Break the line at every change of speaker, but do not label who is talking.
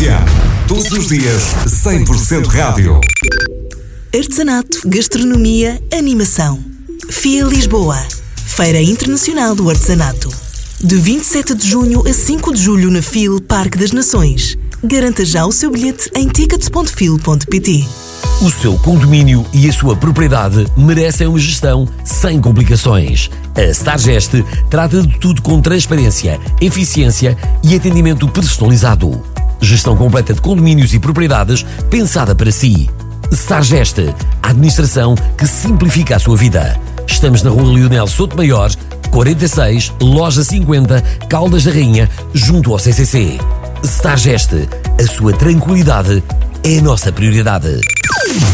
FM. Todos os dias, 100% rádio.
Artesanato, gastronomia, animação. FIA Lisboa. Feira Internacional do Artesanato. De 27 de junho a 5 de julho na FIL Parque das Nações. Garanta já o seu bilhete em tickets.fil.pt.
O seu condomínio e a sua propriedade merecem uma gestão sem complicações. A Stargest trata de tudo com transparência, eficiência e atendimento personalizado. Gestão completa de condomínios e propriedades pensada para si. Stargest, a administração que simplifica a sua vida. Estamos na Rua Leonel Sotomayor, 46, Loja 50, Caldas da Rainha, junto ao CCC. Stargest, a sua tranquilidade é a nossa prioridade.